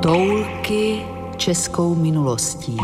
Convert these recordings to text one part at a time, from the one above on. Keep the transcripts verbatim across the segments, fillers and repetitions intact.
Toulky českou minulostí.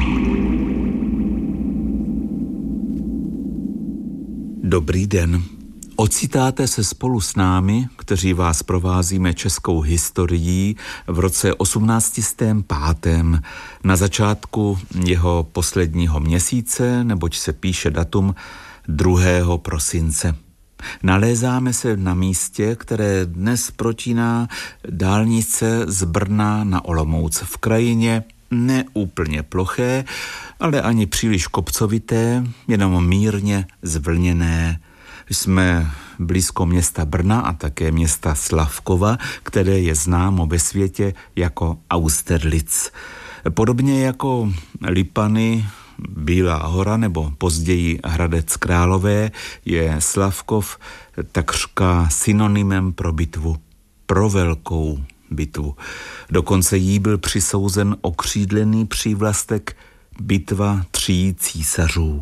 Dobrý den. Ocitáte se spolu s námi, kteří vás provázíme českou historií v roce osmnáct set pět. Na začátku jeho posledního měsíce, neboť se píše datum druhého prosince. Nalézáme se na místě, které dnes protíná dálnice z Brna na Olomouc v krajině neúplně ploché, ale ani příliš kopcovité, jenom mírně zvlněné. Jsme blízko města Brna a také města Slavkova, které je známo ve světě jako Austerlitz. Podobně jako Lipany, Bílá hora nebo později Hradec Králové je Slavkov takřka synonymem pro bitvu, pro velkou bitvu. Dokonce jí byl přisouzen okřídlený přívlastek Bitva tří císařů.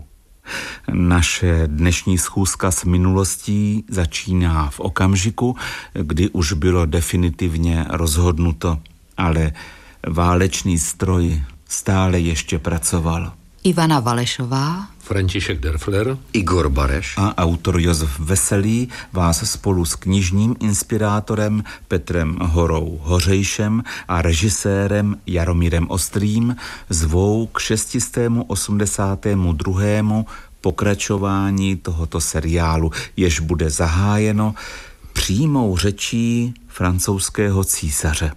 Naše dnešní schůzka s minulostí začíná v okamžiku, kdy už bylo definitivně rozhodnuto, ale válečný stroj stále ještě pracoval. Ivana Valešová, František Derfler, Igor Bareš a autor Josef Veselý vás spolu s knižním inspirátorem Petrem Horou Hořejšem a režisérem Jaromírem Ostrým zvou k šestistému osmdesátému druhému pokračování tohoto seriálu, jež bude zahájeno přímou řečí francouzského císaře.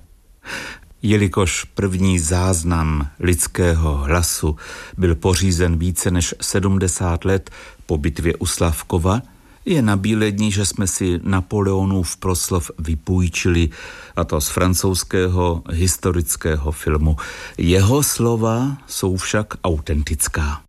Jelikož první záznam lidského hlasu byl pořízen více než sedmdesát let po bitvě u Slavkova, je nabílední, že jsme si Napoleonův proslov vypůjčili, a to z francouzského historického filmu. Jeho slova jsou však autentická.